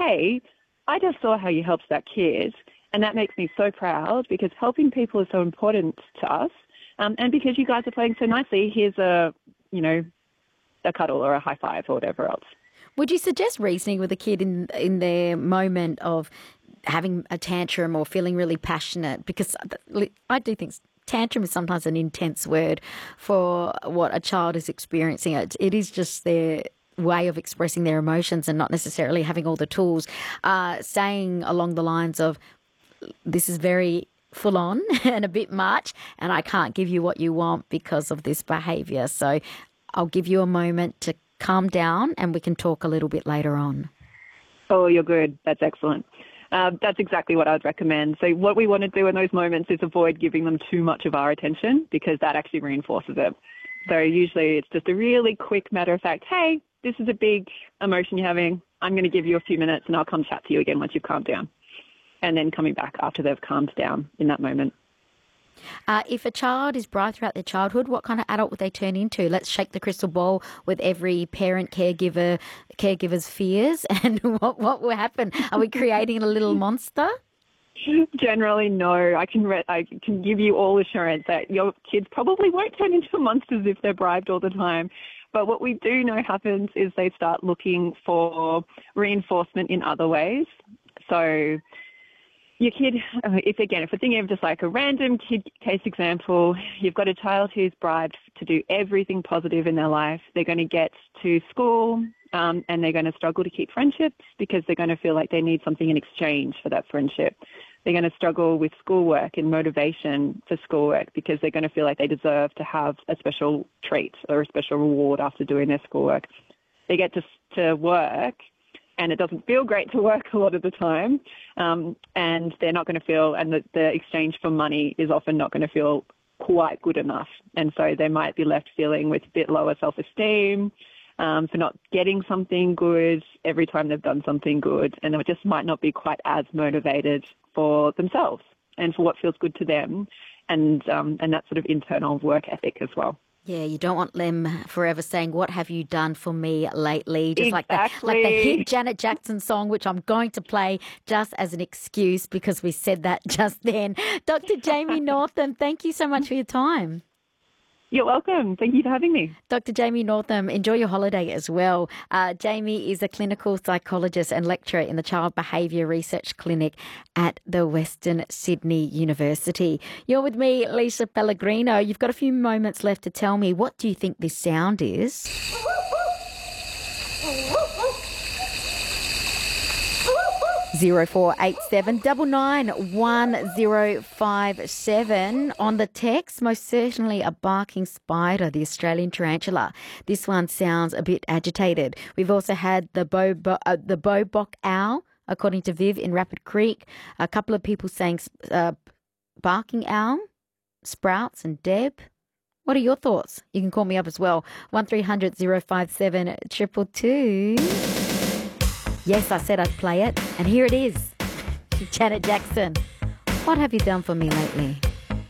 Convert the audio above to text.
hey, I just saw how you helped that kid, and that makes me so proud because helping people is so important to us. And because you guys are playing so nicely, here's a cuddle or a high five or whatever else. Would you suggest reasoning with a kid in their moment of having a tantrum or feeling really passionate? Because I do think tantrum is sometimes an intense word for what a child is experiencing. It is just their way of expressing their emotions and not necessarily having all the tools. Saying along the lines of, this is very full on and a bit much, and I can't give you what you want because of this behaviour. So I'll give you a moment to calm down and we can talk a little bit later on. Oh, you're good. That's excellent. That's exactly what I'd recommend. So what we want to do in those moments is avoid giving them too much of our attention because that actually reinforces it. So usually it's just a really quick matter of fact, hey, this is a big emotion you're having. I'm going to give you a few minutes and I'll come chat to you again once you've calmed down. And then coming back after they've calmed down in that moment. If a child is bright throughout their childhood, what kind of adult would they turn into? Let's shake the crystal ball with every parent, caregiver's fears. And what will happen? Are we creating a little monster? Generally, no. I can give you all assurance that your kids probably won't turn into monsters if they're bribed all the time. But what we do know happens is they start looking for reinforcement in other ways. So your kid, if we're thinking of just like a random kid case example, you've got a child who's bribed to do everything positive in their life. They're going to get to school and they're going to struggle to keep friendships because they're going to feel like they need something in exchange for that friendship. They're going to struggle with schoolwork and motivation for schoolwork because they're going to feel like they deserve to have a special treat or a special reward after doing their schoolwork. They get to work and it doesn't feel great to work a lot of the time, and they're not going to feel, and the exchange for money is often not going to feel quite good enough. And so they might be left feeling with a bit lower self-esteem for not getting something good every time they've done something good, and they just might not be quite as motivated for themselves and for what feels good to them, and that sort of internal work ethic as well. Yeah, you don't want them forever saying, what have you done for me lately? Just exactly. like the hit Janet Jackson song, which I'm going to play just as an excuse because we said that just then. Dr. Jamie Northam, thank you so much for your time. You're welcome. Thank you for having me. Dr. Jamie Northam, enjoy your holiday as well. Jamie is a clinical psychologist and lecturer in the Child Behaviour Research Clinic at the Western Sydney University. You're with me, Lisa Pellegrino. You've got a few moments left to tell me, what do you think this sound is? 0487 991 on the text. Most certainly a barking spider, the Australian tarantula. This one sounds a bit agitated. We've also had the Boboc owl, according to Viv in Rapid Creek. A couple of people saying barking owl, Sprouts and Deb. What are your thoughts? You can call me up as well. 1300 057 222. Yes, I said I'd play it, and here it is. Janet Jackson. What have you done for me lately?